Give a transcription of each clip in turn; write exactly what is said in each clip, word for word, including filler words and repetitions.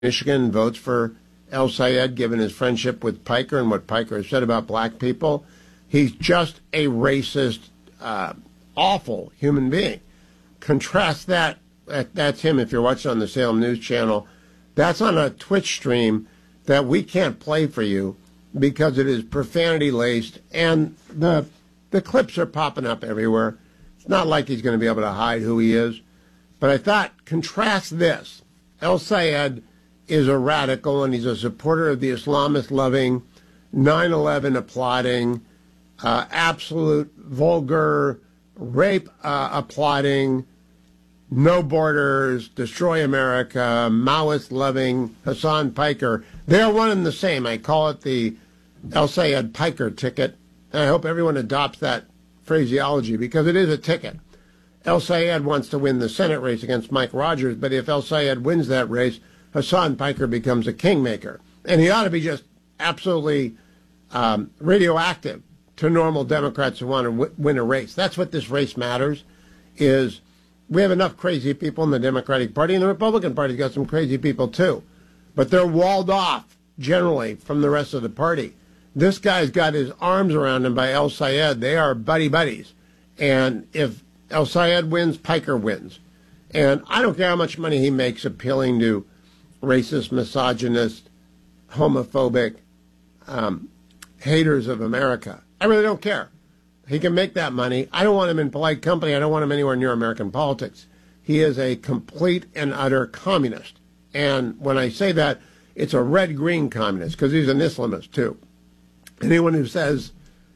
Michigan votes for El Sayed, given his friendship with Piker and what Piker has said about black people. He's just a racist, uh, awful human being. Contrast that, that, that's him if you're watching on the Salem News Channel. That's on a Twitch stream that we can't play for you because it is profanity-laced, and the, the clips are popping up everywhere. It's not like he's going to be able to hide who he is. But I thought, contrast this. El Sayed is a radical, and he's a supporter of the Islamist-loving, nine eleven applauding, uh, absolute vulgar, rape uh, applauding, no borders, destroy America, Maoist-loving Hassan Piker. They're one and the same. I call it the El Sayed Piker ticket. And I hope everyone adopts that phraseology because it is a ticket. El Sayed wants to win the Senate race against Mike Rogers, but if El Sayed wins that race, Hassan Piker becomes a kingmaker. And he ought to be just absolutely um, radioactive to normal Democrats who want to w- win a race. That's what this race matters, is we have enough crazy people in the Democratic Party, and the Republican Party's got some crazy people too. But they're walled off, generally, from the rest of the party. This guy's got his arms around him by El Sayed. They are buddy-buddies. And if El Sayed wins, Piker wins. And I don't care how much money he makes appealing to racist, misogynist, homophobic um, haters of America. I really don't care. He can make that money. I don't want him in polite company. I don't want him anywhere near American politics. He is a complete and utter communist. And when I say that, it's a red-green communist because he's an Islamist, too. Anyone who says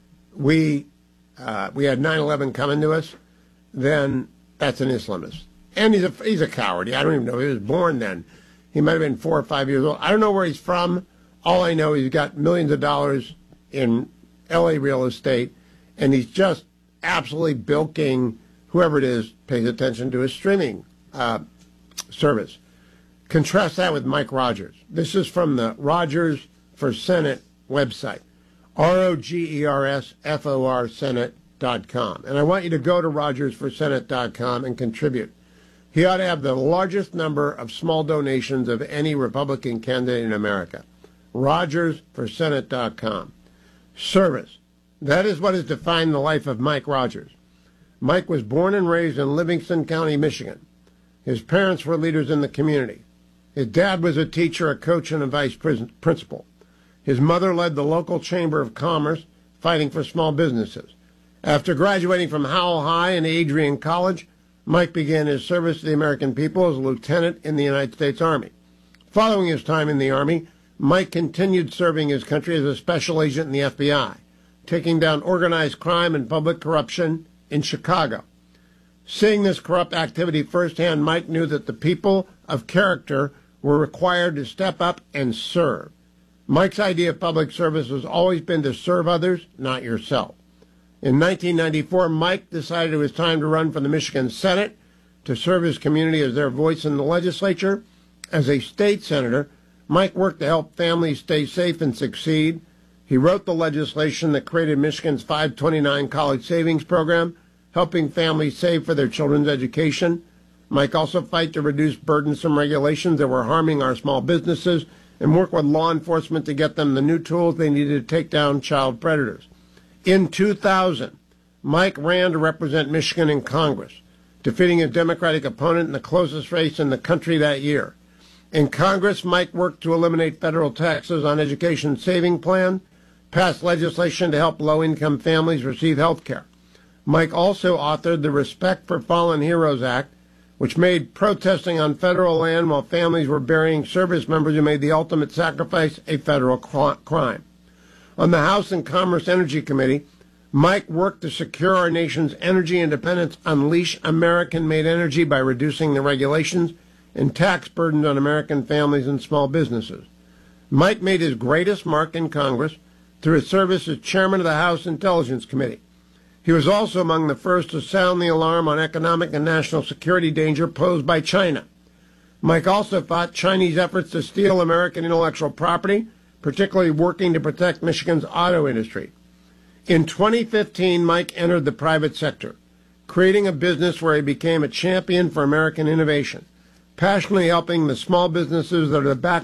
we uh, we had nine eleven coming to us, then that's an Islamist. And he's a, he's a coward. I don't even know. He was born then. He might have been four or five years old. I don't know where he's from. All I know is he's got millions of dollars in L A real estate, and he's just absolutely bilking whoever it is pays attention to his streaming uh, service. Contrast that with Mike Rogers. This is from the Rogers for Senate website, R O G E R S F O R Senate dot com. And I want you to go to Rogers for Senate dot com and contribute. He ought to have the largest number of small donations of any Republican candidate in America. Rogers for Senate dot com. Service. That is what has defined the life of Mike Rogers. Mike was born and raised in Livingston County, Michigan. His parents were leaders in the community. His dad was a teacher, a coach, and a vice principal. His mother led the local Chamber of Commerce, fighting for small businesses. After graduating from Howell High and Adrian College, Mike began his service to the American people as a lieutenant in the United States Army. Following his time in the Army, Mike continued serving his country as a special agent in the F B I, taking down organized crime and public corruption in Chicago. Seeing this corrupt activity firsthand, Mike knew that the people of character were required to step up and serve. Mike's idea of public service has always been to serve others, not yourself. In nineteen ninety-four, Mike decided it was time to run for the Michigan Senate to serve his community as their voice in the legislature. As a state senator, Mike worked to help families stay safe and succeed. He wrote the legislation that created Michigan's five twenty-nine college savings program, helping families save for their children's education. Mike also fought to reduce burdensome regulations that were harming our small businesses and work with law enforcement to get them the new tools they needed to take down child predators. In two thousand, Mike ran to represent Michigan in Congress, defeating his Democratic opponent in the closest race in the country that year. In Congress, Mike worked to eliminate federal taxes on education saving plan, passed legislation to help low-income families receive health care. Mike also authored the Respect for Fallen Heroes Act, which made protesting on federal land while families were burying service members who made the ultimate sacrifice a federal crime. On the House and Commerce Energy Committee, Mike worked to secure our nation's energy independence, unleash American-made energy by reducing the regulations and tax burdens on American families and small businesses. Mike made his greatest mark in Congress through his service as chairman of the House Intelligence Committee. He was also among the first to sound the alarm on economic and national security danger posed by China. Mike also fought Chinese efforts to steal American intellectual property, particularly working to protect Michigan's auto industry. In twenty fifteen, Mike entered the private sector, creating a business where he became a champion for American innovation. passionately helping the small businesses that are the back